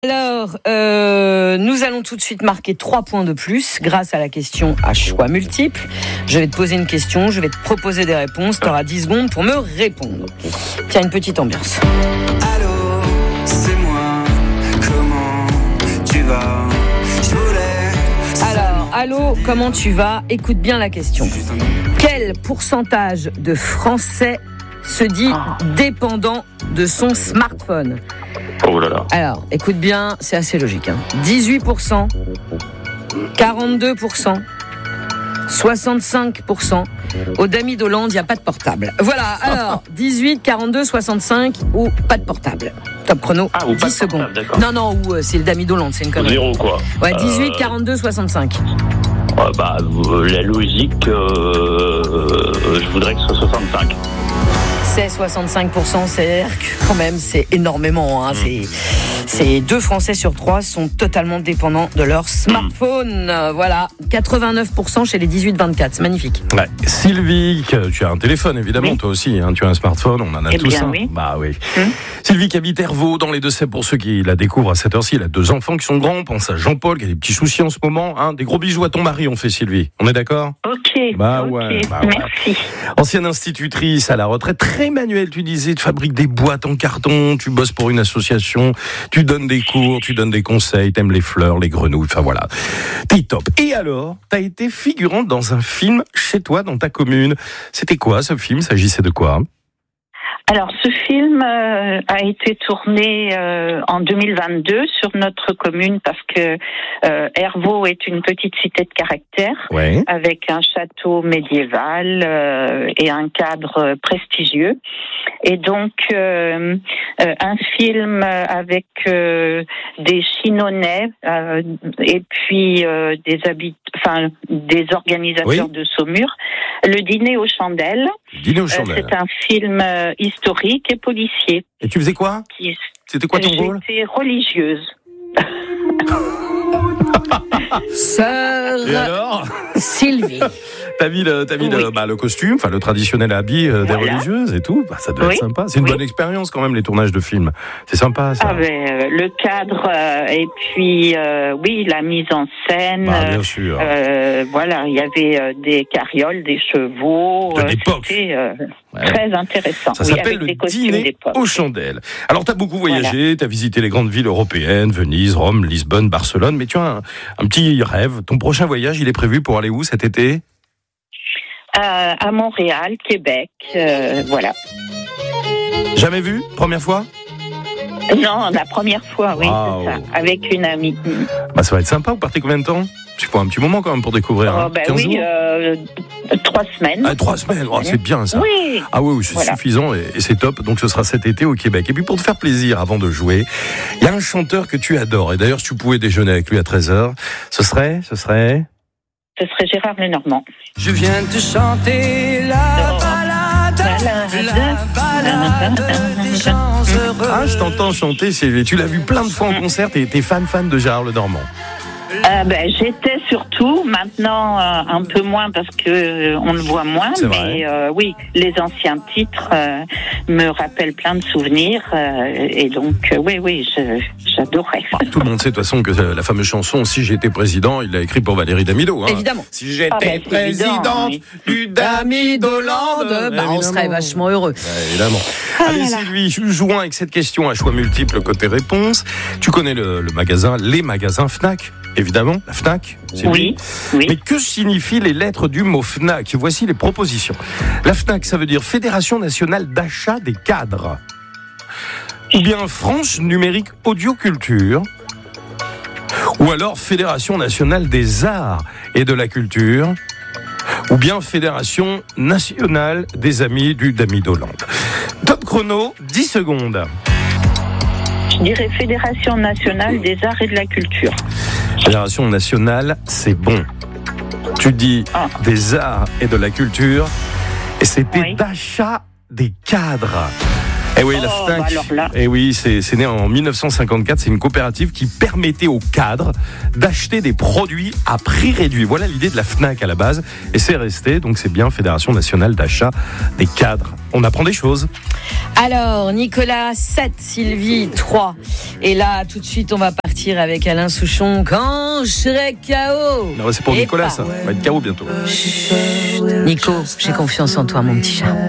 Alors, nous allons tout de suite marquer 3 points de plus grâce à la question à choix multiples. Je vais te poser une question, je vais te proposer des réponses. Tu auras 10 secondes pour me répondre. Tiens, une petite ambiance. Allô, c'est moi, comment tu vas? Je voulais... Alors, allô, comment tu vas? Écoute bien la question. Quel pourcentage de Français se dit dépendant de son smartphone? Oh là là. Alors, écoute bien, c'est assez logique. 18%, 42%, 65%. Au Damy d'Hollande, il n'y a pas de portable. Voilà, alors, 18, 42, 65 ou pas de portable. Top chrono, Ah, ou 10 pas de secondes. portable, d'accord. Non, ou c'est le Damy d'Hollande, c'est une connerie. Zéro, quoi. Ouais, 18, 42, 65. La logique, je voudrais que ce soit 65. C'est 65%, c'est quand même, c'est énormément. Hein. C'est 2 Français sur 3 sont totalement dépendants de leur smartphone. Voilà, 89% chez les 18-24, c'est magnifique. Ouais. Sylvie, tu as un téléphone évidemment, Oui. toi aussi, hein, tu as un smartphone, on en a Eh tous bien, un. oui. Bah oui. Sylvie qui habite Hervaux dans les Deux-Sèvres, pour ceux qui la découvrent à cette heure-ci, elle a 2 enfants qui sont grands, pense à Jean-Paul qui a des petits soucis en ce moment. Hein. Des gros bisous à ton mari, on fait Sylvie, on est d'accord? Ok, Bah ok, ouais, bah ouais. merci. Ancienne institutrice à la retraite, très manuelle, tu disais, tu fabriques des boîtes en carton, tu bosses pour une association, tu donnes des cours, tu donnes des conseils, t'aimes les fleurs, les grenouilles, enfin voilà. T'es top. Et alors, t'as été figurante dans un film chez toi, dans ta commune. C'était quoi ce film? S'agissait de quoi? Alors, ce film a été tourné en 2022 sur notre commune parce que Hervaux est une petite cité de caractère Ouais. avec un château médiéval et un cadre prestigieux. Et donc, un film avec des Chinonnais et puis des organisateurs de Saumur. Le dîner aux chandelles. Dîner aux chandelles. C'est un film historique et policier. Et tu faisais quoi? C'était quoi ton rôle? J'étais religieuse. Sœur Et alors? Sylvie. T'as mis le costume, enfin le traditionnel habit des Voilà. religieuses et tout. Bah, ça doit être sympa. C'est une bonne expérience quand même, les tournages de films. C'est sympa ça. Le cadre et puis la mise en scène. Bah, bien sûr. Voilà, il y avait des carrioles, des chevaux. De l'époque. C'était très intéressant. Ça Oui, s'appelle avec le des costumes dîner d'époque. aux chandelles. Alors, t'as beaucoup voyagé, t'as visité les grandes villes européennes, Venise, Rome, Lisbonne, Barcelone, mais tu as un petit rêve. Ton prochain voyage, il est prévu pour aller où cet été? À Montréal, Québec, voilà. Jamais vu? Première fois? Non, la première fois, oui, Wow. c'est ça, avec une amie. Bah, ça va être sympa. Vous partez combien de temps? Il faut un petit moment quand même pour découvrir. Hein. 15 oui, jours 3 semaines. 3 semaines, oh, c'est bien ça. Oui. Ah oui, c'est suffisant et c'est top. Donc ce sera cet été au Québec. Et puis pour te faire plaisir avant de jouer, il y a un chanteur que tu adores. Et d'ailleurs, si tu pouvais déjeuner avec lui à 13h, ce serait Ce serait Gérard Lenormand. Je viens de chanter la balade des gens heureux. Ah, je t'entends chanter, Sylvie. Tu l'as vu plein de fois en concert et t'es fan de Gérard Lenormand. J'étais surtout, maintenant un peu moins parce que on le voit moins, C'est mais oui, les anciens titres me rappellent plein de souvenirs et donc oui, j'adorais. Tout le monde sait de toute façon que la fameuse chanson Si j'étais président, il l'a écrit pour Valérie Damido. Hein. Évidemment. Si j'étais c'est présidente évident, du Damy d'Hollande, On serait vachement heureux. Évidemment. Allez Sylvie, jouons avec cette question à choix multiples côté réponse. Tu connais le magasin, les magasins Fnac, évidemment, la Fnac. Sylvie. Oui. Mais que signifient les lettres du mot Fnac? Voici les propositions. La Fnac, ça veut dire Fédération nationale d'achat des cadres. Ou bien France numérique audioculture. Ou alors Fédération nationale des arts et de la culture. Ou bien Fédération nationale des amis du Damy d'Hollande. Top chrono, 10 secondes. Je dirais Fédération nationale des arts et de la culture. Fédération nationale, c'est bon. Tu dis des arts et de la culture, et c'était d'achat des cadres. Et oui, la Fnac. Alors là. Et oui, c'est né en 1954. C'est une coopérative qui permettait aux cadres d'acheter des produits à prix réduit. Voilà l'idée de la Fnac à la base. Et c'est resté. Donc c'est bien Fédération nationale d'achat des cadres. On apprend des choses. Alors, Nicolas, 7, Sylvie, 3. Et là, tout de suite, on va partir avec Alain Souchon. Quand je serai KO. Non, c'est pour Et Nicolas, pas. ça. On va être KO bientôt. Nico, j'ai confiance en toi, mon petit chat.